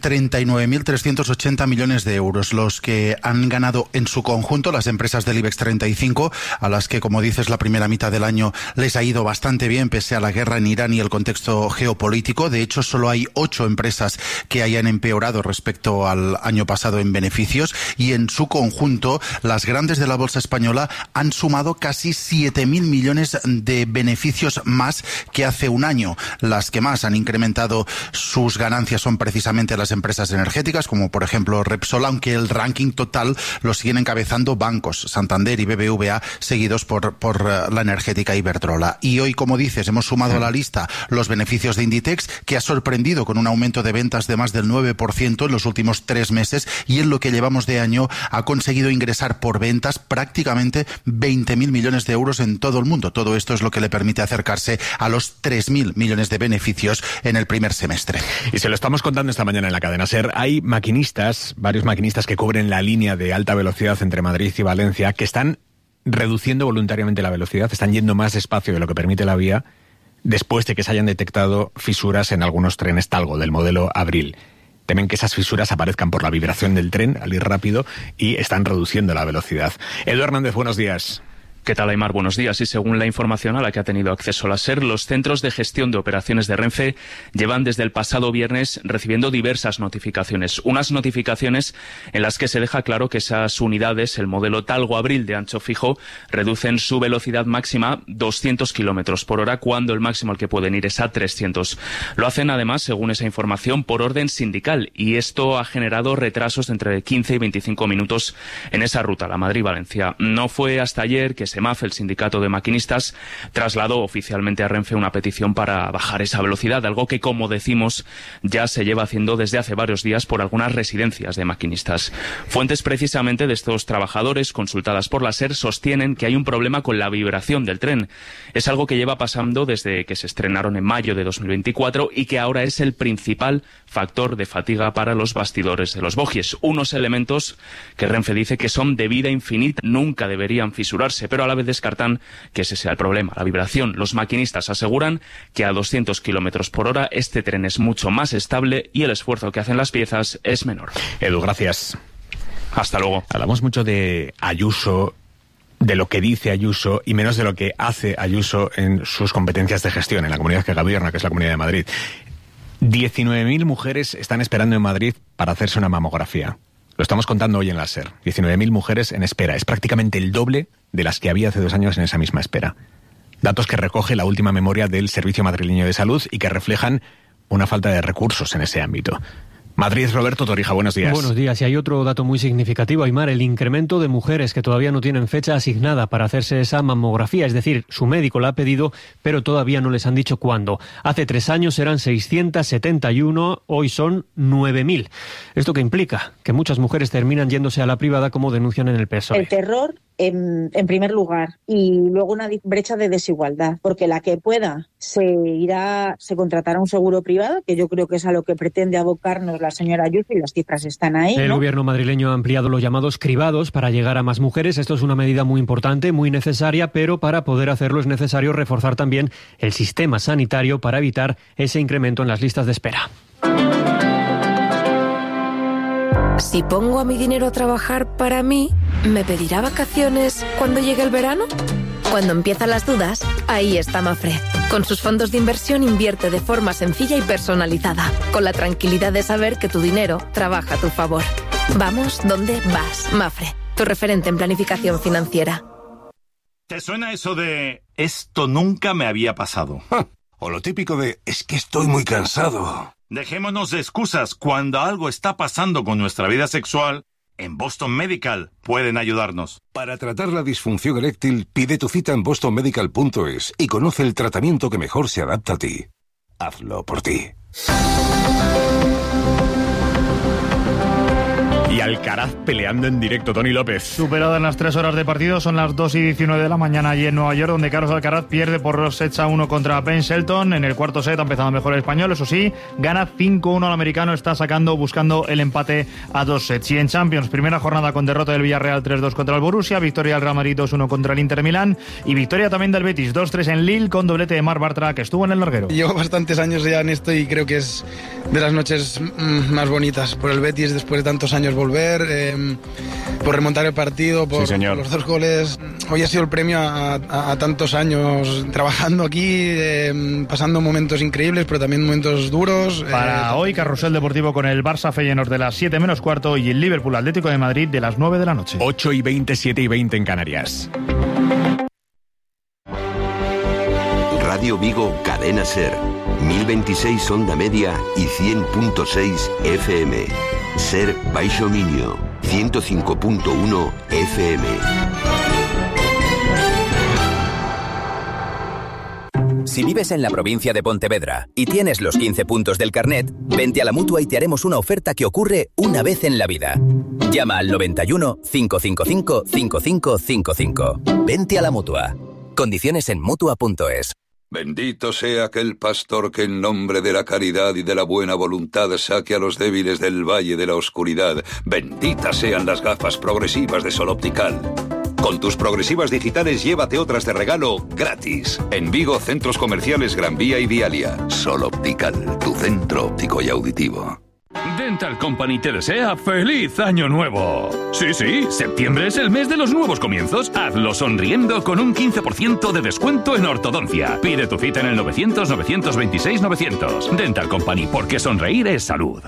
[SPEAKER 15] 39.380 millones de euros los que han ganado en su conjunto las empresas del IBEX 35, a las que, como dices, la primera mitad del año les ha ido bastante bien pese a la guerra en Irán y el contexto geopolítico. De hecho, solo hay 8 empresas que hayan empeorado respecto al año pasado en beneficios y en su conjunto las grandes de la bolsa española han sumado casi 7.000 millones de beneficios más que hace un año. Las que más han incrementado sus ganancias son precisamente las empresas energéticas, como por ejemplo Repsol, aunque el ranking total lo siguen encabezando bancos, Santander y BBVA, seguidos por la energética Iberdrola. Y hoy, como dices, hemos sumado a la lista los beneficios de Inditex, que ha sorprendido con un aumento de ventas de más del 9% en los últimos 3 meses, y en lo que llevamos de año ha conseguido ingresar por ventas prácticamente 20.000 millones de euros en todo el mundo. Todo esto es lo que le permite acercarse a los 3.000 millones de beneficios en el primer semestre.
[SPEAKER 2] Y se lo estamos contando esta mañana en la cadena SER. Hay maquinistas, varios maquinistas que cubren la línea de alta velocidad entre Madrid y Valencia, que están reduciendo voluntariamente la velocidad, están yendo más despacio de lo que permite la vía, después de que se hayan detectado fisuras en algunos trenes Talgo del modelo Abril. Temen que esas fisuras aparezcan por la vibración del tren al ir rápido y están reduciendo la velocidad. Edu Hernández, buenos días.
[SPEAKER 16] ¿Qué tal, Aimar? Buenos días. Y según la información a la que ha tenido acceso la SER, los centros de gestión de operaciones de Renfe llevan desde el pasado viernes recibiendo diversas notificaciones. Unas notificaciones en las que se deja claro que esas unidades, el modelo Talgo Abril de ancho fijo, reducen su velocidad máxima 200 kilómetros por hora, cuando el máximo al que pueden ir es a 300. Lo hacen además, según esa información, por orden sindical, y esto ha generado retrasos de entre 15 y 25 minutos en esa ruta, la Madrid-Valencia. No fue hasta ayer que SEMAF, el sindicato de maquinistas, trasladó oficialmente a Renfe una petición para bajar esa velocidad, algo que, como decimos, ya se lleva haciendo desde hace varios días por algunas residencias de maquinistas. Fuentes precisamente de estos trabajadores, consultadas por la SER, sostienen que hay un problema con la vibración del tren. Es algo que lleva pasando desde que se estrenaron en mayo de 2024 y que ahora es el principal factor de fatiga para los bastidores de los bogies. Unos elementos que Renfe dice que son de vida infinita, nunca deberían fisurarse, pero a la vez descartan que ese sea el problema, la vibración. Los maquinistas aseguran que a 200 kilómetros por hora este tren es mucho más estable y el esfuerzo que hacen las piezas es menor.
[SPEAKER 2] Edu, gracias.
[SPEAKER 16] Hasta luego.
[SPEAKER 2] Hablamos mucho de Ayuso, de lo que dice Ayuso y menos de lo que hace Ayuso en sus competencias de gestión en la comunidad que gobierna, que es la Comunidad de Madrid. 19.000 mujeres están esperando en Madrid para hacerse una mamografía. Lo estamos contando hoy en la SER. 19.000 mujeres en espera. Es prácticamente el doble de las que había hace 2 años en esa misma espera. Datos que recoge la última memoria del Servicio Madrileño de Salud y que reflejan una falta de recursos en ese ámbito. Madrid, Roberto Torija, buenos días.
[SPEAKER 17] Buenos días. Y hay otro dato muy significativo, Aimar, el incremento de mujeres que todavía no tienen fecha asignada para hacerse esa mamografía. Es decir, su médico la ha pedido, pero todavía no les han dicho cuándo. Hace 3 años eran 671, hoy son 9.000. ¿Esto qué implica? Que muchas mujeres terminan yéndose a la privada, como denuncian en el PSOE.
[SPEAKER 18] El terror, en primer lugar, y luego una brecha de desigualdad, porque la que pueda se contratará un seguro privado, que yo creo que es a lo que pretende abocarnos la señora Ayuso, y las cifras están ahí, ¿no?
[SPEAKER 17] El gobierno madrileño ha ampliado los llamados cribados para llegar a más mujeres. Esto es una medida muy importante, muy necesaria, pero para poder hacerlo es necesario reforzar también el sistema sanitario para evitar ese incremento en las listas de espera.
[SPEAKER 29] Si pongo a mi dinero a trabajar para mí, ¿me pedirá vacaciones cuando llegue el verano? Cuando empiezan las dudas, ahí está Mafre. Con sus fondos de inversión invierte de forma sencilla y personalizada, con la tranquilidad de saber que tu dinero trabaja a tu favor. Vamos donde vas, Mafre, tu referente en planificación financiera.
[SPEAKER 1] ¿Te suena eso de esto nunca me había pasado?
[SPEAKER 5] O lo típico de es que estoy muy cansado.
[SPEAKER 1] Dejémonos de excusas. Cuando algo está pasando con nuestra vida sexual, en Boston Medical pueden ayudarnos.
[SPEAKER 5] Para tratar la disfunción eréctil, pide tu cita en bostonmedical.es y conoce el tratamiento que mejor se adapta a ti. Hazlo por ti.
[SPEAKER 2] Y Alcaraz peleando en directo, Toni López.
[SPEAKER 7] Superadas las 3 horas de partido, son las 2:19 de la mañana allí en Nueva York, donde Carlos Alcaraz pierde por 2 sets a 1 contra Ben Shelton. En el cuarto set ha empezado mejor el español, eso sí, gana 5-1 al americano, está buscando el empate a 2 sets. Y en Champions, primera jornada con derrota del Villarreal 3-2 contra el Borussia, victoria del Real Madrid 2-1 contra el Inter Milán y victoria también del Betis 2-3 en Lille con doblete de Marc Bartra, que estuvo en el larguero.
[SPEAKER 12] Llevo bastantes años ya en esto y creo que es de las noches más bonitas por el Betis después de tantos años volver, por remontar el partido, por los 2 goles. Hoy ha sido el premio a tantos años trabajando aquí, pasando momentos increíbles, pero también momentos duros.
[SPEAKER 7] Para hoy, carrusel deportivo con el Barça Feyenoord de las 7 menos cuarto y el Liverpool Atlético de Madrid de las 9 de la noche.
[SPEAKER 2] 8:20, 7:20 en Canarias.
[SPEAKER 19] Radio Vigo, Cadena Ser, 1026 onda media y 100.6 FM. Ser Baixo Miño, 105.1 FM.
[SPEAKER 20] Si vives en la provincia de Pontevedra y tienes los 15 puntos del carnet, vente a la Mutua y te haremos una oferta que ocurre una vez en la vida. Llama al 91 555 5555. Vente a la Mutua. Condiciones en Mutua.es.
[SPEAKER 21] Bendito sea aquel pastor que en nombre de la caridad y de la buena voluntad saque a los débiles del valle de la oscuridad. Benditas sean las gafas progresivas de Sol Optical. Con tus progresivas digitales llévate otras de regalo gratis. En Vigo, centros comerciales Gran Vía y Vialia. Sol Optical, tu centro óptico y auditivo.
[SPEAKER 22] Dental Company te desea ¡Feliz Año Nuevo! Sí, septiembre es el mes de los nuevos comienzos. Hazlo sonriendo con un 15% de descuento en ortodoncia. Pide tu cita en el 900-926-900. Dental Company, porque sonreír es salud.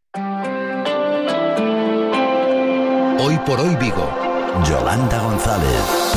[SPEAKER 23] Hoy por hoy Vigo. Yolanda González.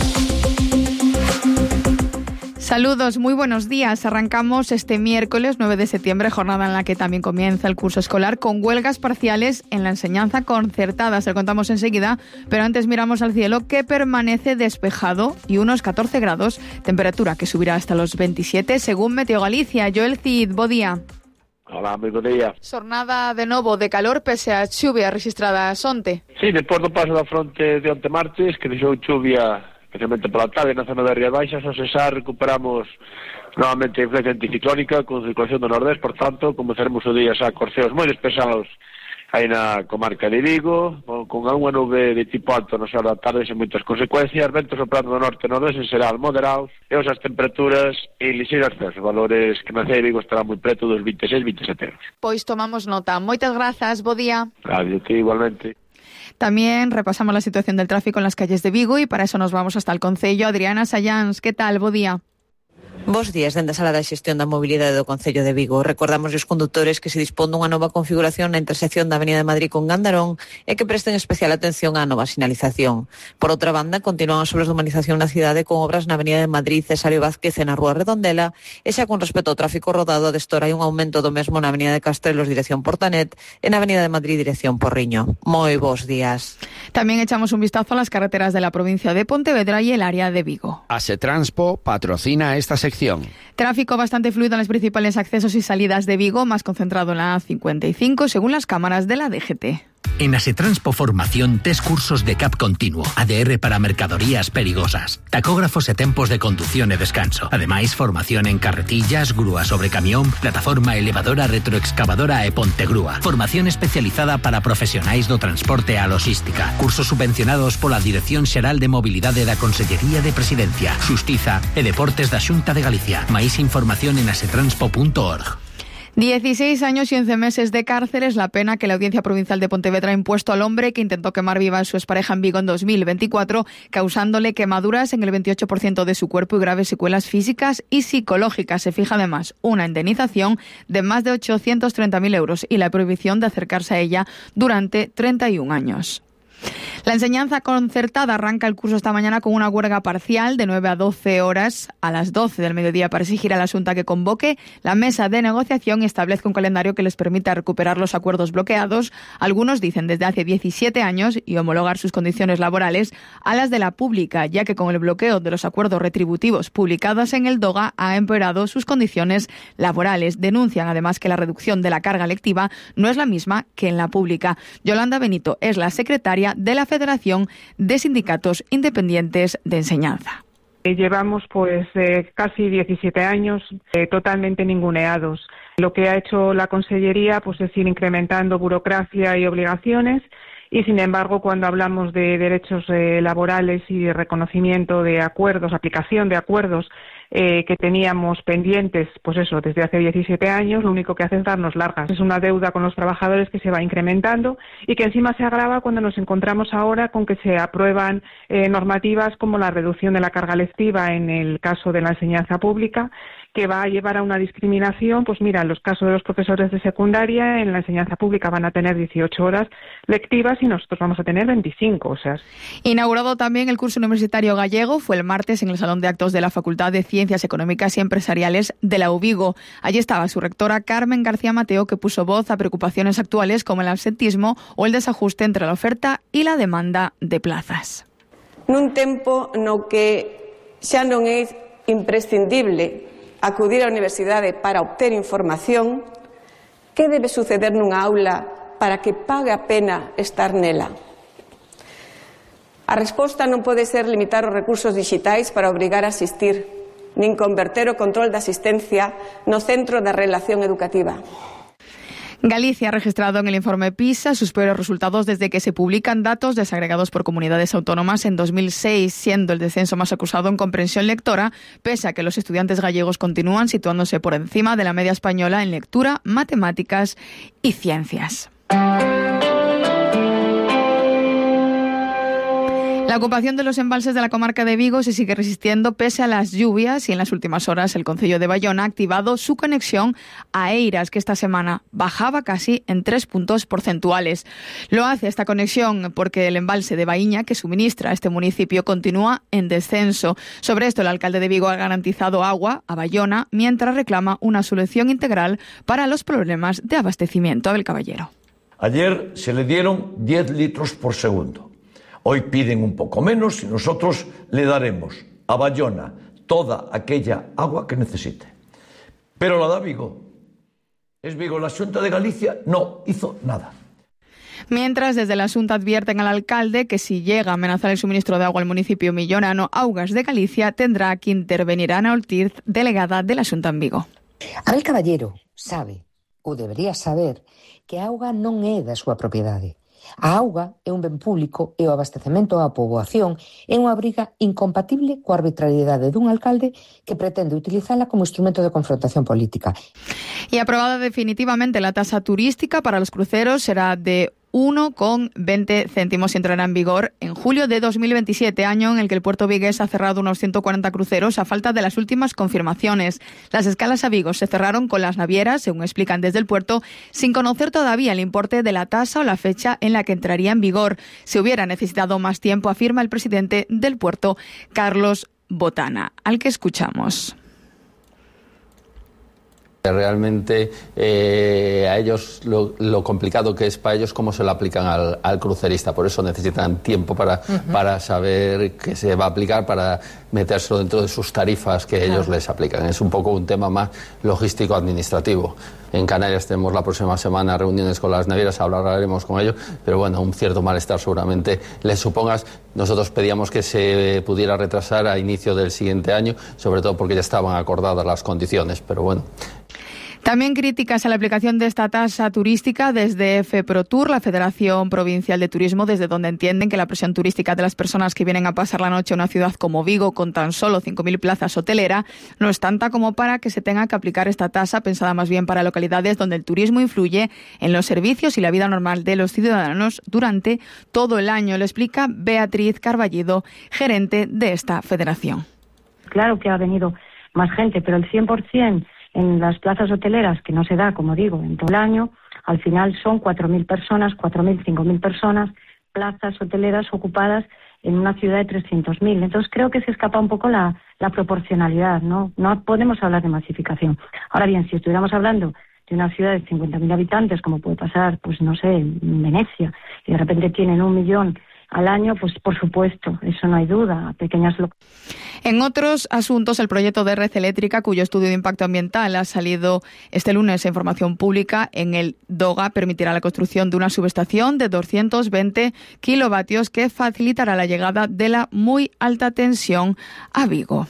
[SPEAKER 30] Saludos, muy buenos días. Arrancamos este miércoles 9 de septiembre, jornada en la que también comienza el curso escolar con huelgas parciales en la enseñanza concertada. Se lo contamos enseguida, pero antes miramos al cielo, que permanece despejado y unos 14 grados, temperatura que subirá hasta los 27 según Meteo Galicia. Joel Cid, bo día.
[SPEAKER 31] Hola, moi bo día.
[SPEAKER 30] Xornada de novo de calor pese a chuvia registradas onte.
[SPEAKER 31] Sí, despois do paso da fronte de onte martes, que deixou chuvia especialmente pola tarde na zona de Rías Baixas, ao cesar recuperamos novamente a influencia anticiclónica con circulación do nordés, por tanto, comezaremos o día xa corceos moi despesados aí na comarca de Vigo, con algunha nube de tipo alto no céu da tarde sen moitas consecuencias, ventos soprando do norte e nordés en xeral moderados, e as temperaturas en lixeiro ascenso, valores que na cidade de Vigo estará moi preto dos 26-27 euros.
[SPEAKER 30] Pois tomamos nota. Moitas grazas, bo día.
[SPEAKER 31] Radio, que igualmente.
[SPEAKER 30] También repasamos la situación del tráfico en las calles de Vigo y para eso nos vamos hasta el concello. Adriana Sayans, ¿qué tal? Bo día.
[SPEAKER 32] Bos días, dende a Sala da Xestión da Mobilidade do Concello de Vigo. Recordamos aos conductores que se dispón dunha nova configuración na intersección da Avenida de Madrid con Gandarón e que presten especial atención á nova sinalización. Por outra banda, continúan as obras de humanización na cidade con obras na Avenida de Madrid, Cesario Vázquez e na Rúa Redondela, e xa con respecto ao tráfico rodado, destora hai un aumento do mesmo na Avenida de Castrelos, dirección Portanet, e na Avenida de Madrid, dirección Porriño. Moi bos días.
[SPEAKER 30] También echamos un vistazo a las carreteras de la provincia de Pontevedra y el área de Vigo.
[SPEAKER 33] Asetranspo patrocina esta sección.
[SPEAKER 30] Tráfico bastante fluido en los principales accesos y salidas de Vigo, más concentrado en la A55, según las cámaras de la DGT.
[SPEAKER 34] En Asetranspo Formación, 3 cursos de CAP continuo, ADR para mercadorías perigosas, tacógrafos e tempos de conducción e descanso. Ademais, formación en carretillas, grúa sobre camión, plataforma elevadora, retroexcavadora e pontegrúa. Formación especializada para profesionais do transporte e a logística. Cursos subvencionados pola Dirección Xeral de Mobilidade da Consellería de Presidencia, Xustiza e Deportes da Xunta de Galicia. Máis información en asetranspo.org.
[SPEAKER 30] 16 años y 11 meses de cárcel es la pena que la Audiencia Provincial de Pontevedra ha impuesto al hombre que intentó quemar viva a su expareja en Vigo en 2024, causándole quemaduras en el 28% de su cuerpo y graves secuelas físicas y psicológicas. Se fija además una indemnización de más de 830.000 euros y la prohibición de acercarse a ella durante 31 años. La enseñanza concertada arranca el curso esta mañana con una huelga parcial de 9 a 12 horas a las 12 del mediodía para exigir a la Xunta que convoque la mesa de negociación y establezca un calendario que les permita recuperar los acuerdos bloqueados, algunos dicen desde hace 17 años, y homologar sus condiciones laborales a las de la pública, ya que con el bloqueo de los acuerdos retributivos publicados en el DOGA ha empeorado sus condiciones laborales. Denuncian además que la reducción de la carga lectiva no es la misma que en la pública. Yolanda Benito es la secretaria de la Federación de Sindicatos Independientes de Enseñanza.
[SPEAKER 3] Llevamos casi 17 años totalmente ninguneados. Lo que ha hecho la Consellería es ir incrementando burocracia y obligaciones, y sin embargo cuando hablamos de derechos laborales y de reconocimiento de acuerdos, aplicación de acuerdos que teníamos pendientes, desde hace 17 años, lo único que hace es darnos largas. Es una deuda con los trabajadores que se va incrementando y que encima se agrava cuando nos encontramos ahora con que se aprueban normativas como la reducción de la carga lectiva en el caso de la enseñanza pública, que va a llevar a una discriminación. En los casos de los profesores de secundaria, en la enseñanza pública van a tener 18 horas lectivas y nosotros vamos a tener 25.
[SPEAKER 30] Inaugurado también el curso universitario gallego, fue el martes en el Salón de Actos de la Facultad de Ciencias Económicas y Empresariales de la UVigo. Allí estaba su rectora Carmen García Mateo, que puso voz a preocupaciones actuales como el absentismo o el desajuste entre la oferta y la demanda de plazas.
[SPEAKER 4] Nun tempo no que xa non é imprescindible acudir á universidade para obter información, que debe suceder nunha aula para que pague a pena estar nela? A resposta non pode ser limitar os recursos digitais para obrigar a asistir, nin converter o control da asistencia no centro da relación educativa.
[SPEAKER 30] Galicia ha registrado en el informe PISA sus peores resultados desde que se publican datos desagregados por comunidades autónomas en 2006, siendo el descenso más acusado en comprensión lectora, pese a que los estudiantes gallegos continúan situándose por encima de la media española en lectura, matemáticas y ciencias. La ocupación de los embalses de la comarca de Vigo se sigue resistiendo pese a las lluvias, y en las últimas horas el concello de Bayona ha activado su conexión a Eiras, que esta semana bajaba casi en 3 puntos porcentuales. Lo hace esta conexión porque el embalse de Baíña, que suministra a este municipio, continúa en descenso. Sobre esto, el alcalde de Vigo ha garantizado agua a Bayona, mientras reclama una solución integral para los problemas de abastecimiento. Abel Caballero.
[SPEAKER 6] Ayer se le dieron 10 litros por segundo. Hoy piden un poco menos y nosotros le daremos a Bayona toda aquella agua que necesite. Pero la da Vigo. Es Vigo. La Xunta de Galicia no hizo nada.
[SPEAKER 30] Mientras, desde la Xunta advierten al alcalde que si llega a amenazar el suministro de agua al municipio millonano, Augas de Galicia tendrá que intervenir. Ana Ortiz, delegada de la Xunta en Vigo.
[SPEAKER 8] Abel Caballero sabe, ou debería saber, que a auga non é da súa propiedade. A auga é un ben público e o abastecemento á poboación é unha obriga incompatible coa arbitrariedade dun alcalde que pretende utilizala como instrumento de confrontación política.
[SPEAKER 30] Y aprobada definitivamente la tasa turística para los cruceros, será de 1,20 céntimos y entrará en vigor en julio de 2027, año en el que el puerto vigués ha cerrado unos 140 cruceros a falta de las últimas confirmaciones. Las escalas a Vigo se cerraron con las navieras, según explican desde el puerto, sin conocer todavía el importe de la tasa o la fecha en la que entraría en vigor. Se hubiera necesitado más tiempo, afirma el presidente del puerto, Carlos Botana, al que escuchamos.
[SPEAKER 9] Realmente a ellos lo complicado que es para ellos cómo se lo aplican al crucerista, por eso necesitan tiempo para saber qué se va a aplicar, para metérselo dentro de sus tarifas que ellos les aplican. Es un poco un tema más logístico administrativo. En Canarias tenemos la próxima semana reuniones con las navieras, hablaremos con ellos, pero bueno, un cierto malestar seguramente les supongas. Nosotros pedíamos que se pudiera retrasar a inicio del siguiente año, sobre todo porque ya estaban acordadas las condiciones, pero bueno.
[SPEAKER 30] También críticas a la aplicación de esta tasa turística desde FEPROTUR, la Federación Provincial de Turismo, desde donde entienden que la presión turística de las personas que vienen a pasar la noche a una ciudad como Vigo, con tan solo 5.000 plazas hotelera, no es tanta como para que se tenga que aplicar esta tasa, pensada más bien para localidades donde el turismo influye en los servicios y la vida normal de los ciudadanos durante todo el año. Lo explica Beatriz Carballido, gerente de esta federación.
[SPEAKER 10] Claro que ha venido más gente, pero el 100% en las plazas hoteleras, que no se da, como digo, en todo el año, al final son 4.000 personas, 4.000, 5.000 personas plazas hoteleras ocupadas en una ciudad de 300.000. Entonces creo que se escapa un poco la proporcionalidad, ¿no? No podemos hablar de masificación. Ahora bien, si estuviéramos hablando de una ciudad de 50.000 habitantes, como puede pasar, pues no sé, en Venecia, y de repente tienen 1 millón al año, pues por supuesto, eso no hay duda, pequeñas.
[SPEAKER 30] En otros asuntos, el proyecto de red eléctrica, cuyo estudio de impacto ambiental ha salido este lunes a información pública en el DOGA, permitirá la construcción de una subestación de 220 kilovatios que facilitará la llegada de la muy alta tensión a Vigo.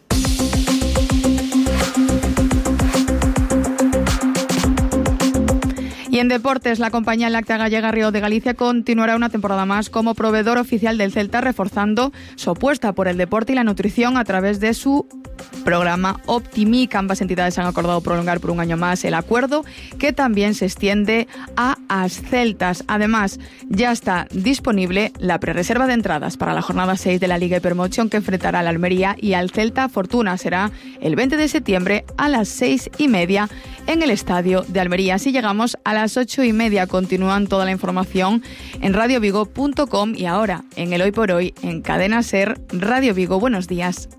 [SPEAKER 30] Y en deportes, la compañía láctea gallega Río de Galicia continuará una temporada más como proveedor oficial del Celta, reforzando su apuesta por el deporte y la nutrición a través de su programa Optimic. Ambas entidades han acordado prolongar por 1 año más el acuerdo, que también se extiende a Asceltas. Además, ya está disponible la prerreserva de entradas para la jornada 6 de la Liga Hypermotion, que enfrentará al Almería y al Celta Fortuna. Será el 20 de septiembre a las 6:30 en el estadio de Almería. Así llegamos a las 8:30. Continúan toda la información en radiovigo.com y ahora en el Hoy por Hoy en Cadena Ser Radio Vigo. Buenos días.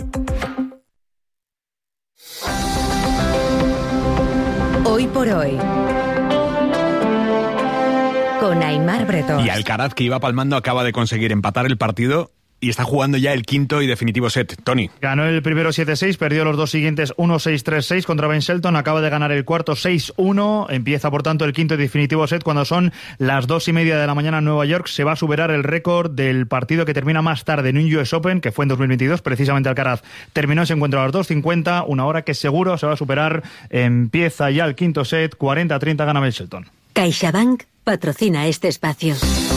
[SPEAKER 1] Hoy por Hoy con Aimar Bretón.
[SPEAKER 2] Y Alcaraz, que iba palmando, acaba de conseguir empatar el partido y está jugando ya el quinto y definitivo set. Tony.
[SPEAKER 7] Ganó el primero 7-6, perdió los dos siguientes 1-6, 3-6 contra Ben Shelton, acaba de ganar el cuarto 6-1, empieza por tanto el quinto y definitivo set cuando son las 2:30 de la mañana en Nueva York. Se va a superar el récord del partido que termina más tarde en un US Open, que fue en 2022, precisamente Alcaraz terminó ese encuentro a las 2:50, una hora que seguro se va a superar. Empieza ya el quinto set, 40-30 gana Ben Shelton.
[SPEAKER 1] CaixaBank patrocina este espacio.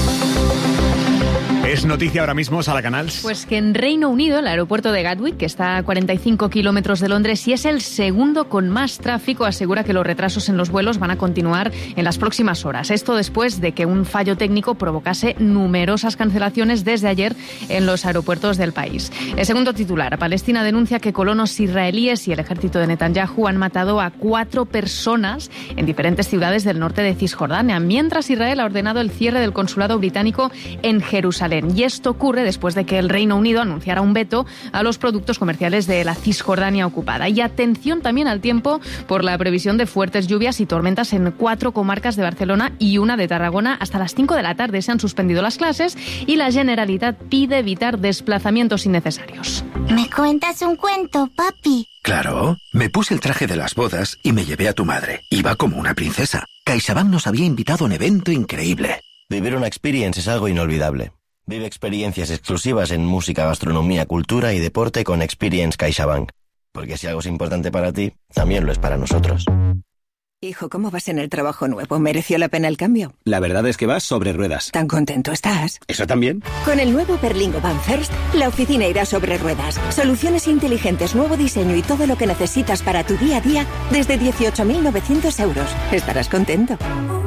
[SPEAKER 2] Es noticia ahora mismo, Sara Canals.
[SPEAKER 11] Pues que en Reino Unido, el aeropuerto de Gatwick, que está a 45 kilómetros de Londres y es el segundo con más tráfico, asegura que los retrasos en los vuelos van a continuar en las próximas horas. Esto después de que un fallo técnico provocase numerosas cancelaciones desde ayer en los aeropuertos del país. El segundo titular, Palestina denuncia que colonos israelíes y el ejército de Netanyahu han matado a 4 personas en diferentes ciudades del norte de Cisjordania, mientras Israel ha ordenado el cierre del consulado británico en Jerusalén. Y esto ocurre después de que el Reino Unido anunciara un veto a los productos comerciales de la Cisjordania ocupada. Y atención también al tiempo por la previsión de fuertes lluvias y tormentas en 4 comarcas de Barcelona y una de Tarragona. Hasta las 5 de la tarde se han suspendido las clases y la Generalitat pide evitar desplazamientos innecesarios.
[SPEAKER 13] ¿Me cuentas un cuento, papi?
[SPEAKER 14] Claro, me puse el traje de las bodas y me llevé a tu madre. Iba como una princesa. CaixaBank nos había invitado a un evento increíble.
[SPEAKER 15] Vivir una experience es algo inolvidable. Vive experiencias exclusivas en música, gastronomía, cultura y deporte con Experience CaixaBank. Porque si algo es importante para ti, también lo es para nosotros.
[SPEAKER 16] Hijo, ¿cómo vas en el trabajo nuevo? ¿Mereció la pena el cambio?
[SPEAKER 14] La verdad es que vas sobre ruedas.
[SPEAKER 16] ¿Tan contento estás?
[SPEAKER 14] ¿Eso también?
[SPEAKER 16] Con el nuevo Berlingo Van First, la oficina irá sobre ruedas. Soluciones inteligentes, nuevo diseño y todo lo que necesitas para tu día a día desde 18.900 euros. Estarás contento.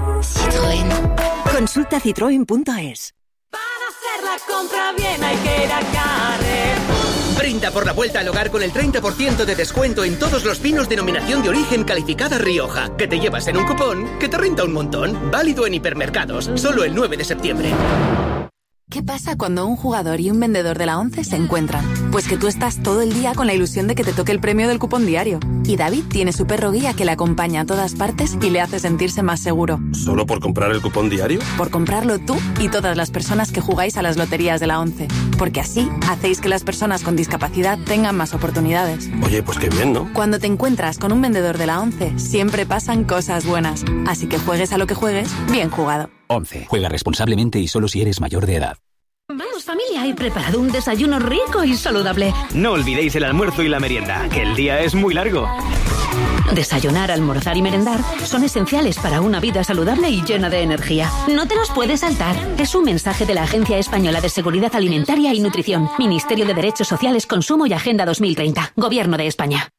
[SPEAKER 13] Citroën.
[SPEAKER 16] Consulta citroen.es.
[SPEAKER 17] La compra bien hay que ir a Carrefour.
[SPEAKER 18] Brinda por la vuelta al hogar con el 30% de descuento en todos los vinos denominación de origen calificada Rioja, que te llevas en un cupón que te renta un montón. Válido en hipermercados, solo el 9 de septiembre.
[SPEAKER 24] ¿Qué pasa cuando un jugador y un vendedor de la ONCE se encuentran? Pues que tú estás todo el día con la ilusión de que te toque el premio del cupón diario. Y David tiene su perro guía que le acompaña a todas partes y le hace sentirse más seguro.
[SPEAKER 25] ¿Solo por comprar el cupón diario?
[SPEAKER 24] Por comprarlo tú y todas las personas que jugáis a las loterías de la ONCE. Porque así hacéis que las personas con discapacidad tengan más oportunidades.
[SPEAKER 25] Oye, pues qué bien, ¿no?
[SPEAKER 24] Cuando te encuentras con un vendedor de la ONCE, siempre pasan cosas buenas. Así que juegues a lo que juegues, bien jugado.
[SPEAKER 34] ONCE. Juega responsablemente y solo si eres mayor de edad.
[SPEAKER 26] Vamos familia, he preparado un desayuno rico y saludable.
[SPEAKER 27] No olvidéis el almuerzo y la merienda, que el día es muy largo.
[SPEAKER 26] Desayunar, almorzar y merendar son esenciales para una vida saludable y llena de energía. No te los puedes saltar. Es un mensaje de la Agencia Española de Seguridad Alimentaria y Nutrición, Ministerio de Derechos Sociales, Consumo y Agenda 2030, Gobierno de España.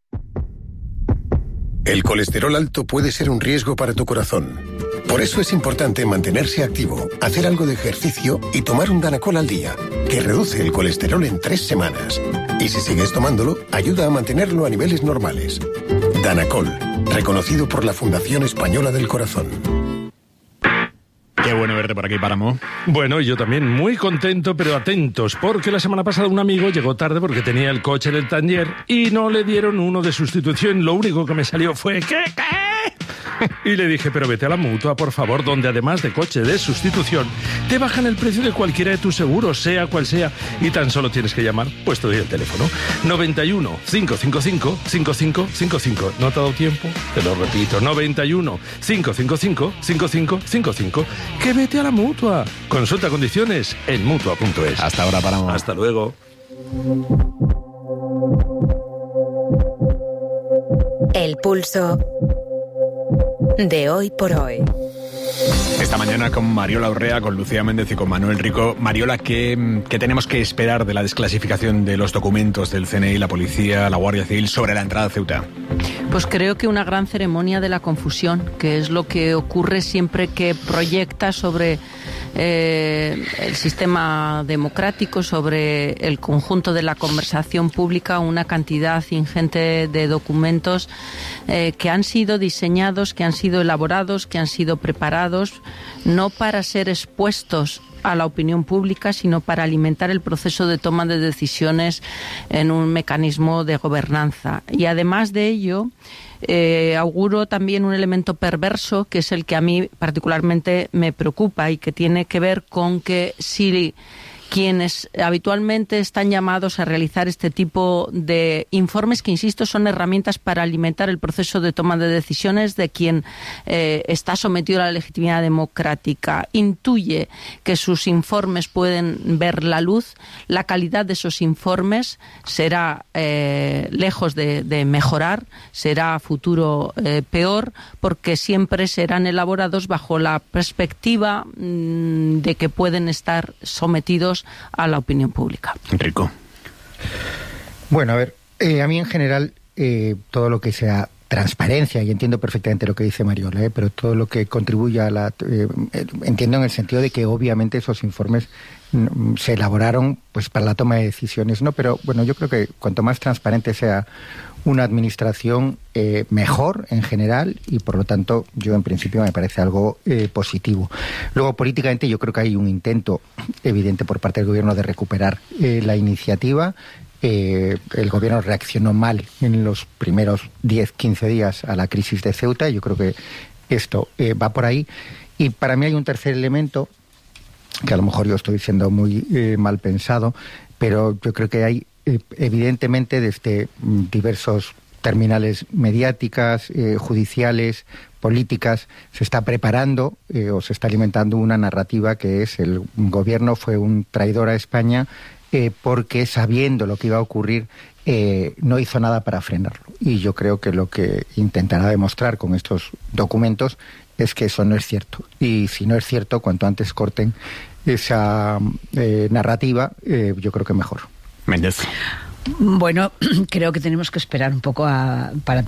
[SPEAKER 28] El colesterol alto puede ser un riesgo para tu corazón. Por eso es importante mantenerse activo, hacer algo de ejercicio y tomar un Danacol al día, que reduce el colesterol en 3 semanas. Y si sigues tomándolo, ayuda a mantenerlo a niveles normales. Danacol, reconocido por la Fundación Española del Corazón.
[SPEAKER 2] Qué bueno verte por aquí, Páramo.
[SPEAKER 3] Bueno, yo también muy contento, pero atentos, porque la semana pasada un amigo llegó tarde porque tenía el coche en el taller y no le dieron uno de sustitución. Lo único que me salió fue ¿qué? Y le dije, pero vete a la Mutua, por favor, donde además de coche de sustitución, te bajan el precio de cualquiera de tus seguros, sea cual sea, y tan solo tienes que llamar, pues te doy el teléfono. 91 555 5555. ¿No te ha dado tiempo? Te lo repito, 91 555 5555. Que vete a la Mutua. Consulta condiciones en Mutua.es.
[SPEAKER 2] Hasta ahora, Páramo.
[SPEAKER 3] Hasta luego.
[SPEAKER 1] El pulso de hoy por hoy.
[SPEAKER 2] Esta mañana con Mariola Urrea, con Lucía Méndez y con Manuel Rico. Mariola, ¿qué tenemos que esperar de la desclasificación de los documentos del CNI, la policía, la Guardia Civil sobre la entrada a Ceuta?
[SPEAKER 4] Pues creo que una gran ceremonia de la confusión, que es lo que ocurre siempre que proyecta sobre el sistema democrático, sobre el conjunto de la conversación pública, una cantidad ingente de documentos que han sido diseñados, que han sido elaborados, que han sido preparados, no para ser expuestos a la opinión pública, sino para alimentar el proceso de toma de decisiones en un mecanismo de gobernanza. Y además de ello, auguro también un elemento perverso, que es el que a mí particularmente me preocupa y que tiene que ver con que si quienes habitualmente están llamados a realizar este tipo de informes, que insisto, son herramientas para alimentar el proceso de toma de decisiones de quien está sometido a la legitimidad democrática, intuye que sus informes pueden ver la luz, la calidad de esos informes será lejos de mejorar, será a futuro peor, porque siempre serán elaborados bajo la perspectiva de que pueden estar sometidos a la opinión pública.
[SPEAKER 2] Rico.
[SPEAKER 5] Bueno, a ver, a mí en general todo lo que sea transparencia, y entiendo perfectamente lo que dice Mariola, pero todo lo que contribuya a la... entiendo en el sentido de que obviamente esos informes se elaboraron pues para la toma de decisiones, ¿no? Pero bueno, yo creo que cuanto más transparente sea una administración, mejor en general, y por lo tanto yo en principio me parece algo positivo. Luego, políticamente, yo creo que hay un intento evidente por parte del gobierno de recuperar la iniciativa. El gobierno reaccionó mal en los primeros 10-15 días a la crisis de Ceuta, y yo creo que esto va por ahí. Y para mí hay un tercer elemento, que a lo mejor yo estoy siendo muy mal pensado, pero yo creo que hay evidentemente desde diversos terminales mediáticas, judiciales, políticas, se está preparando o se está alimentando una narrativa que es el gobierno fue un traidor a España porque sabiendo lo que iba a ocurrir no hizo nada para frenarlo. Y yo creo que lo que intentará demostrar con estos documentos es que eso no es cierto. Y si no es cierto, cuanto antes corten esa narrativa, yo creo que mejor.
[SPEAKER 2] Méndez.
[SPEAKER 6] Bueno, creo que tenemos que esperar un poco para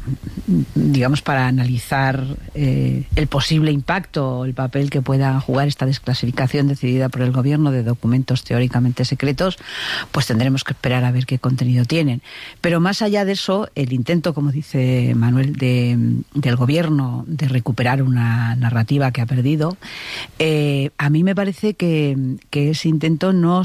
[SPEAKER 6] analizar el posible impacto, el papel que pueda jugar esta desclasificación decidida por el gobierno de documentos teóricamente secretos. Pues tendremos que esperar a ver qué contenido tienen. Pero más allá de eso, el intento, como dice Manuel, del gobierno de recuperar una narrativa que ha perdido, a mí me parece que ese intento no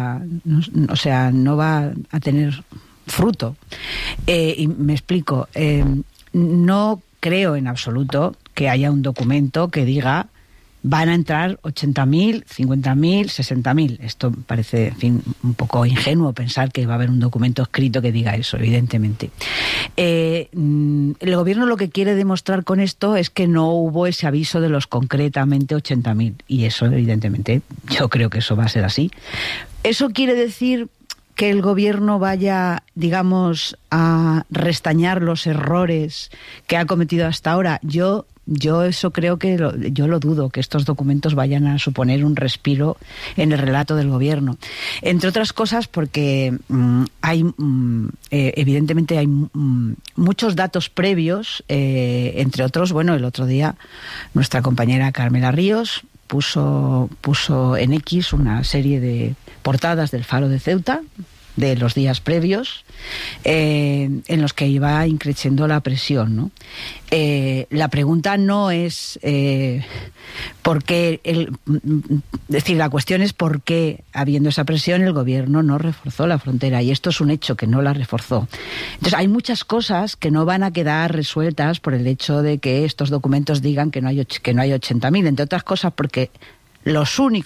[SPEAKER 6] va a tener fruto. Y me explico. No creo en absoluto que haya un documento que diga van a entrar 80.000, 50.000, 60.000. Esto parece, en fin, un poco ingenuo pensar que va a haber un documento escrito que diga eso, evidentemente. El gobierno lo que quiere demostrar con esto es que no hubo ese aviso de los concretamente 80.000. Y eso, evidentemente, yo creo que eso va a ser así. ¿Eso quiere decir que el gobierno vaya, digamos, a restañar los errores que ha cometido hasta ahora? Yo eso creo que yo lo dudo, que estos documentos vayan a suponer un respiro en el relato del gobierno. Entre otras cosas porque evidentemente hay muchos datos previos, entre otros, bueno, el otro día nuestra compañera Carmela Ríos puso en X una serie de portadas del Faro de Ceuta, de los días previos, en los que iba increciendo la presión, ¿no? La pregunta no es por qué, es decir, la cuestión es por qué, habiendo esa presión, el gobierno no reforzó la frontera, y esto es un hecho, que no la reforzó. Entonces hay muchas cosas que no van a quedar resueltas por el hecho de que estos documentos digan que no hay 80.000, entre otras cosas porque los únicos